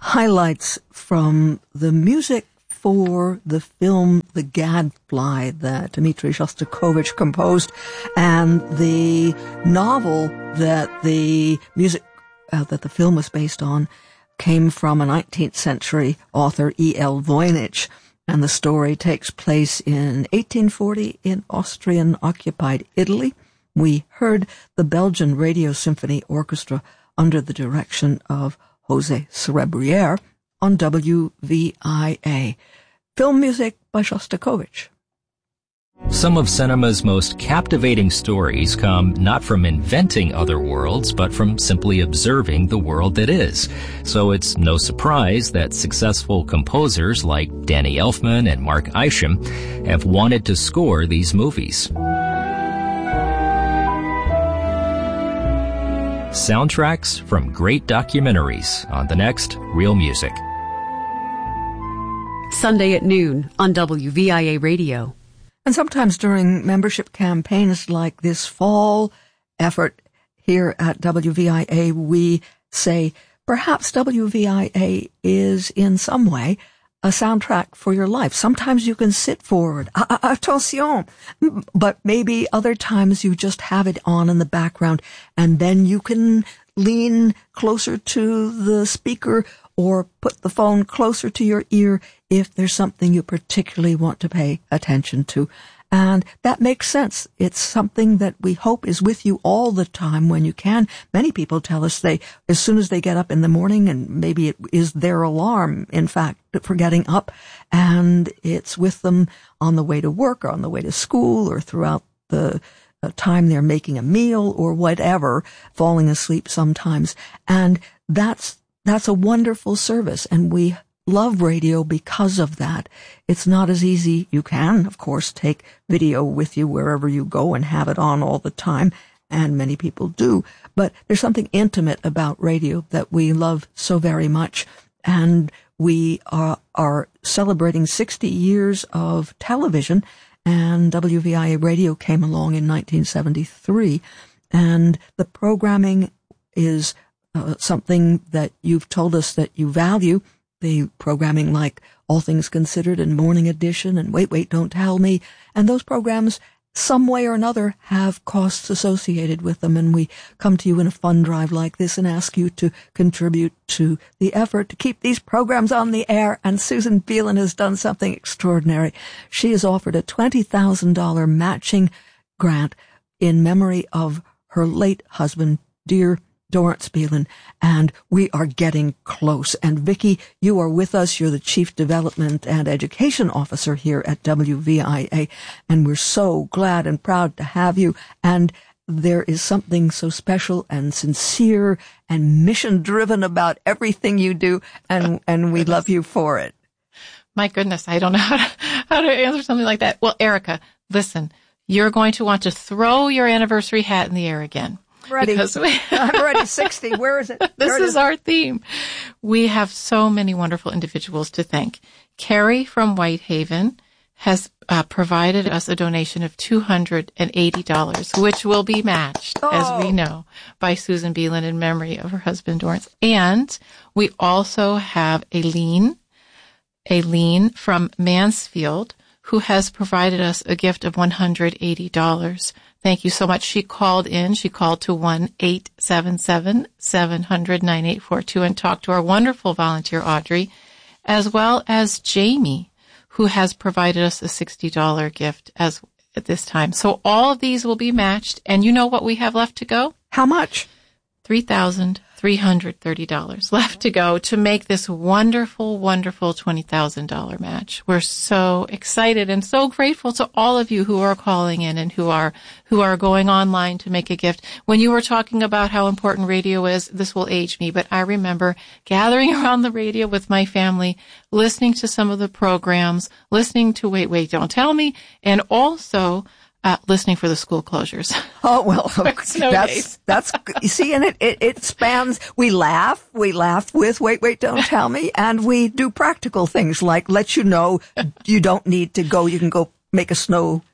highlights from the music for the film The Gadfly that Dmitri Shostakovich composed, and the novel that the music that the film was based on came from a 19th century author, E.L. Voynich, and the story takes place in 1840 in Austrian-occupied Italy. We heard the Belgian Radio Symphony Orchestra under the direction of José Cerebrière on WVIA. Film music by Shostakovich. Some of cinema's most captivating stories come not from inventing other worlds, but from simply observing the world that is. So it's no surprise that successful composers like Danny Elfman and Mark Isham have wanted to score these movies. Soundtracks from great documentaries on the next Real Music. Sunday at noon on WVIA Radio. And sometimes during membership campaigns like this fall effort here at WVIA, we say, perhaps WVIA is in some way a soundtrack for your life. Sometimes you can sit forward, attention, but maybe other times you just have it on in the background, and then you can lean closer to the speaker or put the phone closer to your ear if there's something you particularly want to pay attention to. And that makes sense. It's something that we hope is with you all the time when you can. Many people tell us as soon as they get up in the morning, and maybe it is their alarm, in fact, for getting up, and it's with them on the way to work or on the way to school or throughout the time they're making a meal or whatever, falling asleep sometimes. And that's a wonderful service, and we love radio because of that. It's not as easy. You can, of course, take video with you wherever you go and have it on all the time, and many people do. But there's something intimate about radio that we love so very much, and we are celebrating 60 years of television, and WVIA radio came along in 1973, and the programming is something that you've told us that you value. The programming like All Things Considered and Morning Edition and Wait, Don't Tell Me. And those programs, some way or another, have costs associated with them. And we come to you in a fund drive like this and ask you to contribute to the effort to keep these programs on the air. And Susan Beelan has done something extraordinary. She has offered a $20,000 matching grant in memory of her late husband, dear Dorrance Beelan, and we are getting close. And Vicki, you are with us. You're the Chief Development and Education Officer here at WVIA, and we're so glad and proud to have you. And there is something so special and sincere and mission-driven about everything you do, and we love you for it. My goodness, I don't know how to answer something like that. Well, Erica, listen, you're going to want to throw your anniversary hat in the air again. Ready. I'm already 60. Where is it? This is our theme. We have so many wonderful individuals to thank. Carrie from Whitehaven has provided us a donation of $280, which will be matched, as we know, by Susan Beelan in memory of her husband, Dorrance. And we also have Aileen from Mansfield, who has provided us a gift of $180. Thank you so much. She called to 1-877-700-9842 and talked to our wonderful volunteer, Audrey, as well as Jamie, who has provided us a $60 gift at this time. So all of these will be matched. And you know what we have left to go? How much? $3,330 left to go to make this wonderful, wonderful $20,000 match. We're so excited and so grateful to all of you who are calling in and who are going online to make a gift. When you were talking about how important radio is, this will age me, but I remember gathering around the radio with my family, listening to some of the programs, listening to Wait, Don't Tell Me, and also listening for the school closures. Oh, well, that's, you see, and it spans, we laugh with Wait, Don't Tell Me, and we do practical things like let you know you don't need to go, you can go make a snow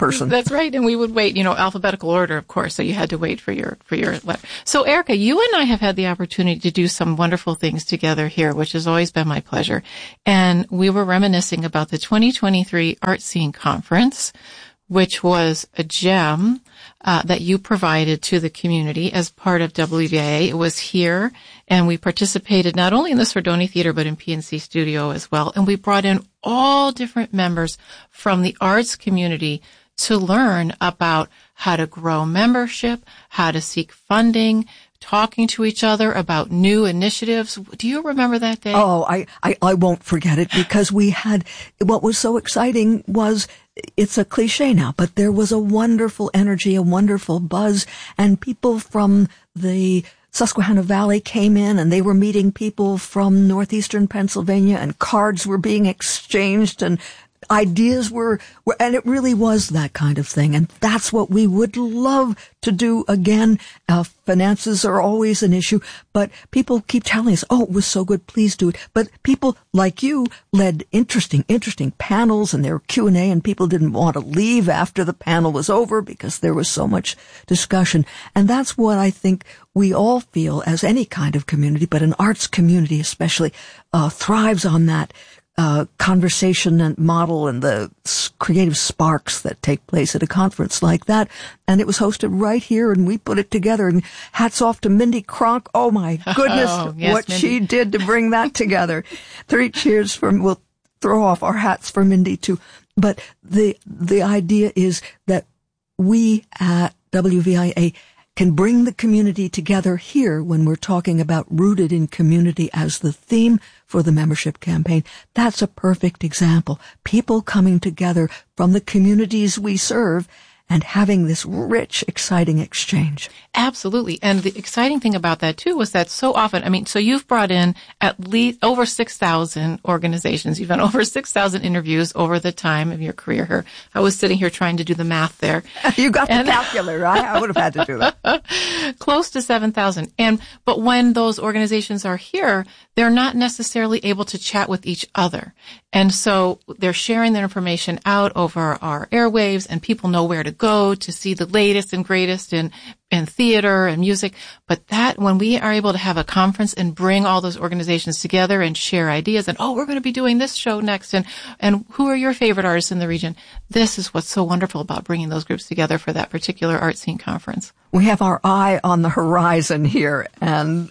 person. That's right. And we would wait, alphabetical order, of course. So you had to wait for your letter. So Erica, you and I have had the opportunity to do some wonderful things together here, which has always been my pleasure. And we were reminiscing about the 2023 Art Scene Conference, which was a gem that you provided to the community as part of WVIA. It was here, and we participated not only in the Sordoni Theater, but in PNC Studio as well. And we brought in all different members from the arts community to learn about how to grow membership, how to seek funding, talking to each other about new initiatives. Do you remember that day? Oh, I won't forget it, because we had, what was so exciting was, it's a cliche now, but there was a wonderful energy, a wonderful buzz, and people from the Susquehanna Valley came in, and they were meeting people from northeastern Pennsylvania, and cards were being exchanged, and ideas were, and it really was that kind of thing. And that's what we would love to do again. Finances are always an issue, but people keep telling us, oh, it was so good, please do it. But people like you led interesting panels, and there were Q&A, and people didn't want to leave after the panel was over because there was so much discussion. And that's what I think we all feel as any kind of community, but an arts community especially, thrives on that conversation and model and the creative sparks that take place at a conference like that. And it was hosted right here, and we put it together. And hats off to Mindy Kronk. Oh my goodness, yes, what Mindy. she did to bring that together. 3 cheers we'll throw off our hats for Mindy too. But the idea is that we at WVIA can bring the community together here when we're talking about rooted in community as the theme for the membership campaign. That's a perfect example. People coming together from the communities we serve and having this rich, exciting exchange. Absolutely. And the exciting thing about that, too, was that so often, so you've brought in at least over 6,000 organizations. You've done over 6,000 interviews over the time of your career here. I was sitting here trying to do the math there. You got the calculator. I would have had to do that. Close to 7,000. But when those organizations are here, they're not necessarily able to chat with each other. And so they're sharing their information out over our airwaves, and people know where to go to see the latest and greatest in theater and music. But that, when we are able to have a conference and bring all those organizations together and share ideas, and, we're going to be doing this show next, and who are your favorite artists in the region? This is what's so wonderful about bringing those groups together for that particular art scene conference. We have our eye on the horizon here, and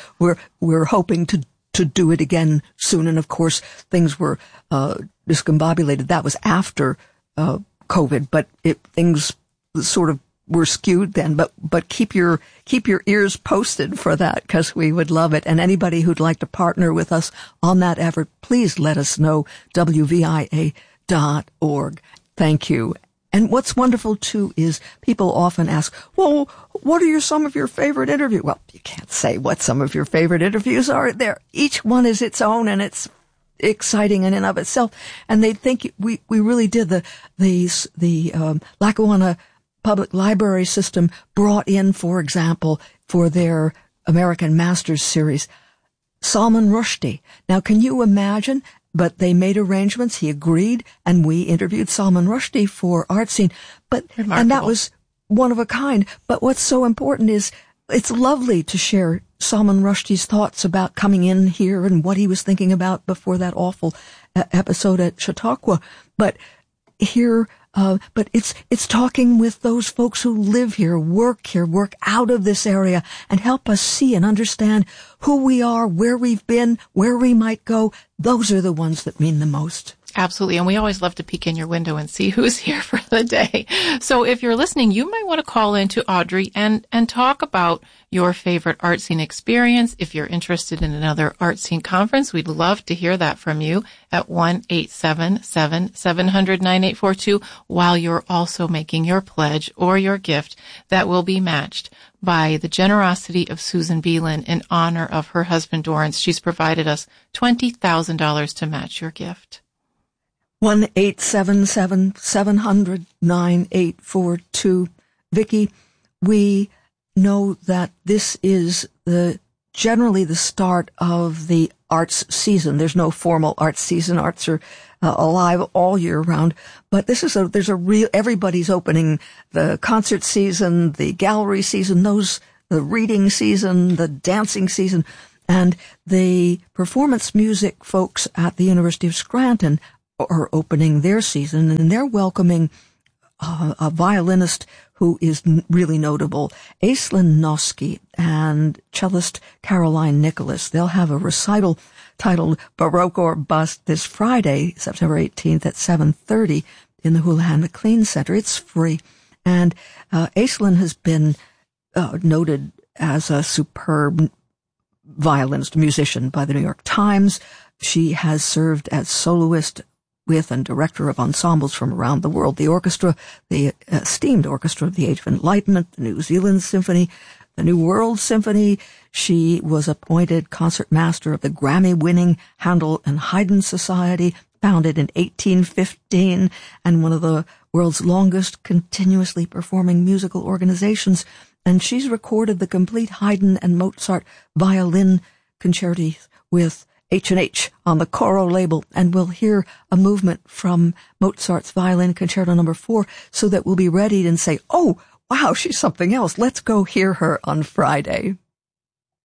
we're hoping to do it again soon. And of course, things were discombobulated. That was after COVID, but things sort of were skewed then. But keep your ears posted for that, because we would love it. And anybody who'd like to partner with us on that effort, please let us know. WVIA.org. Thank you. And what's wonderful, too, is people often ask, well, what are some of your favorite interviews? Well, you can't say what some of your favorite interviews are. Each one is its own, and it's exciting in and of itself. And they think we really did. The Lackawanna Public Library System brought in, for example, for their American Masters series, Salman Rushdie. Now, can you imagine? But they made arrangements. He agreed, and we interviewed Salman Rushdie for Art Scene. Remarkable. And that was one of a kind. But what's so important is it's lovely to share Salman Rushdie's thoughts about coming in here and what he was thinking about before that awful episode at Chautauqua. But here, but it's talking with those folks who live here, work out of this area, and help us see and understand who we are, where we've been, where we might go. Those are the ones that mean the most. Absolutely. And we always love to peek in your window and see who's here for the day. So if you're listening, you might want to call in to Audrey and talk about your favorite art scene experience. If you're interested in another art scene conference, we'd love to hear that from you at 1-877-700-9842, while you're also making your pledge or your gift that will be matched by the generosity of Susan Beelan in honor of her husband, Dorrance. She's provided us $20,000 to match your gift. 1-877-700-9842. Vicki, we know that this is the generally the start of the arts season. There's no formal arts season. Arts are alive all year round. But there's a real, everybody's opening the concert season, the gallery season, the reading season, the dancing season. And the performance music folks at the University of Scranton are opening their season, and they're welcoming a violinist who is really notable, Aislinn Noski, and cellist Caroline Nicholas. They'll have a recital titled Baroque or Bust this Friday, September 18th at 7:30 in the Houlihan McLean Center. It's free. And Aislinn has been noted as a superb violinist, musician by the New York Times. She has served as soloist with and director of ensembles from around the world. The orchestra, the esteemed Orchestra of the Age of Enlightenment, the New Zealand Symphony, the New World Symphony. She was appointed concertmaster of the Grammy-winning Handel and Haydn Society, founded in 1815, and one of the world's longest continuously performing musical organizations. And she's recorded the complete Haydn and Mozart violin concertos with H&H on the Coro label, and we'll hear a movement from Mozart's Violin Concerto No. 4 so that we'll be ready and say, oh, wow, she's something else. Let's go hear her on Friday.